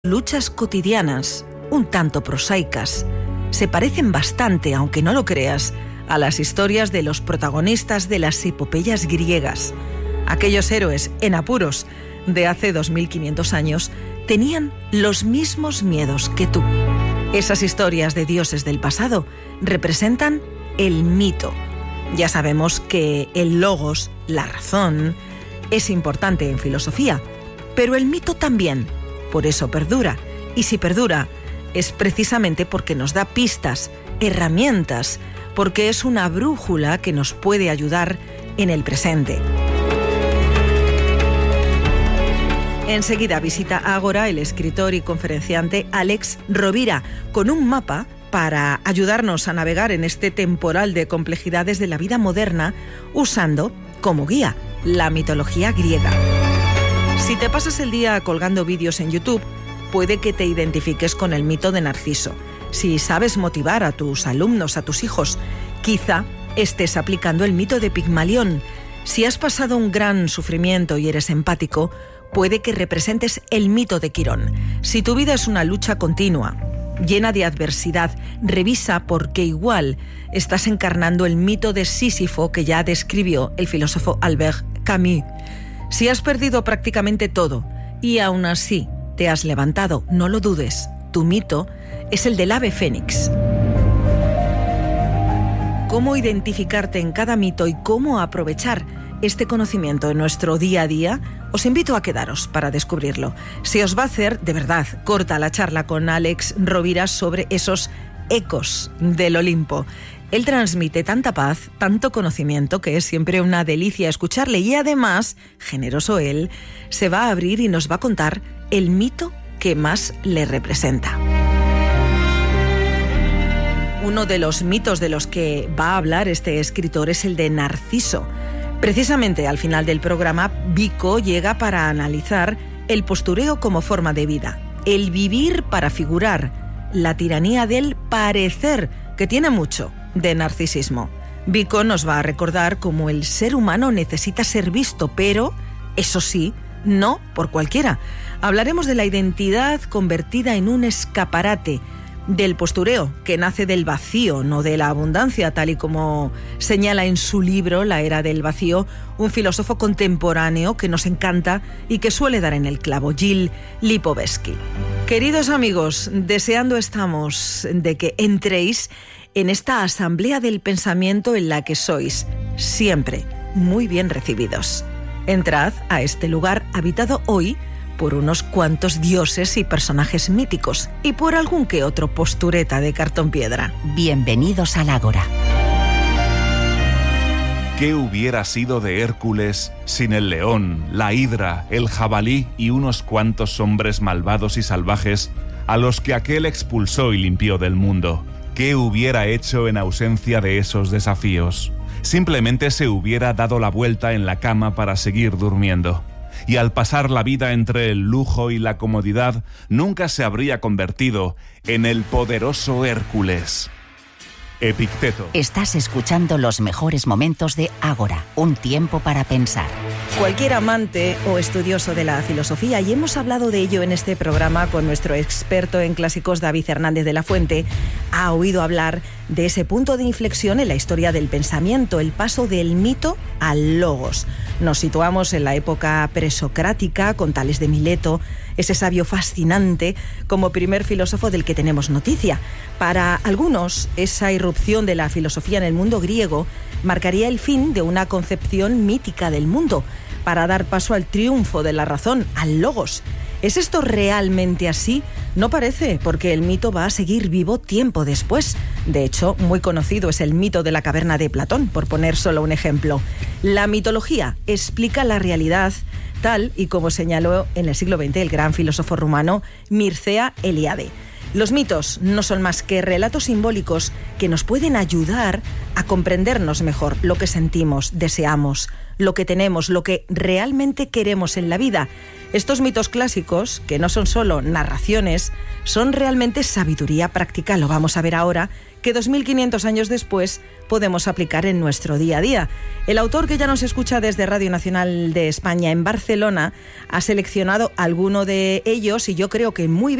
luchas cotidianas, un tanto prosaicas, se parecen bastante, aunque no lo creas, a las historias de los protagonistas de las epopeyas griegas. Aquellos héroes en apuros de hace 2500 años tenían los mismos miedos que tú. Esas historias de dioses del pasado representan el mito. Ya sabemos que el logos, la razón, es importante en filosofía, pero el mito también. Por eso perdura. Y si perdura, es precisamente porque nos da pistas, herramientas, porque es una brújula que nos puede ayudar en el presente. Enseguida visita Ágora el escritor y conferenciante Alex Rovira con un mapa para ayudarnos a navegar en este temporal de complejidades de la vida moderna usando como guía la mitología griega. Si te pasas el día colgando vídeos en YouTube, puede que te identifiques con el mito de Narciso. Si sabes motivar a tus alumnos, a tus hijos, quizá estés aplicando el mito de Pigmalión. Si has pasado un gran sufrimiento y eres empático, puede que representes el mito de Quirón. Si tu vida es una lucha continua, llena de adversidad, revisa porque igual estás encarnando el mito de Sísifo que ya describió el filósofo Albert Camus. Si has perdido prácticamente todo y aún así te has levantado, no lo dudes, tu mito es el del ave fénix. ¿Cómo identificarte en cada mito y cómo aprovechar este conocimiento en nuestro día a día? Os invito a quedaros para descubrirlo. Se os va a hacer, de verdad, corta la charla con Alex Rovira sobre esos ecos del Olimpo. Él transmite tanta paz, tanto conocimiento, que es siempre una delicia escucharle. Y además, generoso él, se va a abrir y nos va a contar el mito que más le representa. Uno de los mitos de los que va a hablar este escritor es el de Narciso. Precisamente al final del programa, Vico llega para analizar el postureo como forma de vida, el vivir para figurar, la tiranía del parecer, que tiene mucho de narcisismo. Vico nos va a recordar cómo el ser humano necesita ser visto, pero, eso sí, no por cualquiera. Hablaremos de la identidad convertida en un escaparate, del postureo, que nace del vacío, no de la abundancia, tal y como señala en su libro La era del vacío, un filósofo contemporáneo que nos encanta y que suele dar en el clavo, Gilles Lipovetsky. Queridos amigos, deseando estamos de que entréis en esta asamblea del pensamiento en la que sois siempre muy bien recibidos. Entrad a este lugar habitado hoy por unos cuantos dioses y personajes míticos y por algún que otro postureta de cartón piedra. Bienvenidos al Ágora. ¿Qué hubiera sido de Hércules sin el león, la hidra, el jabalí y unos cuantos hombres malvados y salvajes a los que aquel expulsó y limpió del mundo? ¿Qué hubiera hecho en ausencia de esos desafíos? Simplemente se hubiera dado la vuelta en la cama para seguir durmiendo. Y al pasar la vida entre el lujo y la comodidad, nunca se habría convertido en el poderoso Hércules. Epicteto. Estás escuchando los mejores momentos de Ágora, un tiempo para pensar. Cualquier amante o estudioso de la filosofía, y hemos hablado de ello en este programa con nuestro experto en clásicos David Hernández de la Fuente, ha oído hablar de ese punto de inflexión en la historia del pensamiento, el paso del mito al logos. Nos situamos en la época presocrática con Tales de Mileto, ese sabio fascinante como primer filósofo del que tenemos noticia. Para algunos, esa irrupción de la filosofía en el mundo griego marcaría el fin de una concepción mítica del mundo, para dar paso al triunfo de la razón, al logos. ¿Es esto realmente así? No parece, porque el mito va a seguir vivo tiempo después. De hecho, muy conocido es el mito de la caverna de Platón, por poner solo un ejemplo. La mitología explica la realidad tal y como señaló en el siglo XX el gran filósofo rumano Mircea Eliade. Los mitos no son más que relatos simbólicos que nos pueden ayudar a comprendernos mejor lo que sentimos, deseamos, lo que tenemos, lo que realmente queremos en la vida. Estos mitos clásicos, que no son solo narraciones, son realmente sabiduría práctica, lo vamos a ver ahora, que 2500 años después podemos aplicar en nuestro día a día. El autor, que ya nos escucha desde Radio Nacional de España en Barcelona, ha seleccionado alguno de ellos y yo creo que muy bien